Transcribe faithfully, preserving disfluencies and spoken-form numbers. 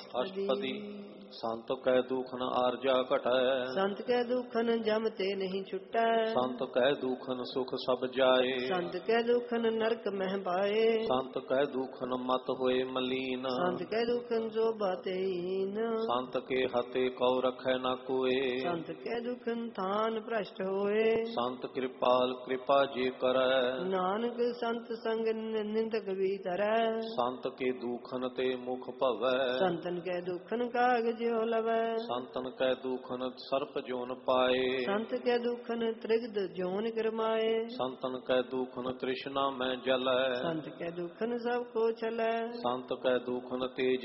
ਅਸ਼ਟਪਦੀ ਸੰਤ ਕੈ ਦੁਖਨ ਆਰਜਾ ਘਟੈ ਸੰਤ ਕੈ ਦੁਖਨ ਜਮ ਤੇ ਨਹੀਂ ਛੁਟੈ ਸੰਤ ਕੈ ਦੁਖਨ ਸੁਖ ਸਭ ਜਾਏ ਸੰਤ ਕੈ ਦੁਖਨ ਨਰਕ ਮਹਿ ਪਾਏ ਸੰਤ ਕੈ ਦੁਖਨ ਮਤ ਹੋਏ ਮਲੀਨ ਸੰਤ ਕੈ ਦੁਖਨ ਜੋਬਾ ਤੇਹੀਨ ਸੰਤ ਕੇ ਹਤੇ ਕਉ ਰਖੈ ਨਾ ਕੋਏ ਸੰਤ ਕੈ ਦੁਖਨ ਥਾਨ ਭ੍ਰਸ਼ਟ ਹੋਏ ਸੰਤ ਕਿਰਪਾਲ ਕਿਰਪਾ ਜੇ ਕਰੈ ਨਾਨਕ ਸੰਤ ਸੰਗ ਨਿੰਦਕ ਵੀ ਤਰੈ ਸੰਤ ਕੇ ਦੁਖਨ ਤੇ ਮੁਖ ਭਵੈ ਸੰਤਨ ਕੈ ਦੁਖਨ ਕਾਗਜ ਹੋ ਲਵੈ ਸੰਤਨ ਕੈ ਦੁਖਨ ਸਰਪ ਜੋਨ ਪਾਏ ਸੰਤ ਕੈ ਦੁਖਨ ਤ੍ਰਿਗਦ ਜੋਨ ਕਰਮਾਏ ਸੰਤਨ ਕੈ ਦੁਖਨ ਤ੍ਰਿਸ਼ਨਾ ਮੈਂ ਜਲੈ ਸੰਤ ਕੈ ਦੁਖਨ ਸਭ ਕੋ ਛਲੈ ਸੰਤ ਕੈ ਦੁਖਨ ਤੇਜ